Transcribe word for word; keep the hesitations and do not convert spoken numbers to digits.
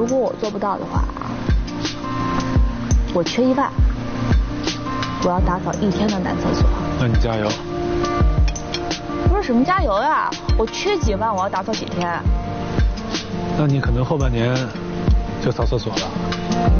如果我做不到的话，我缺一万，我要打扫一天的男厕所。 那你加油。 不是什么加油呀，我缺几万，我要打扫几天。 那你可能后半年就扫厕所了。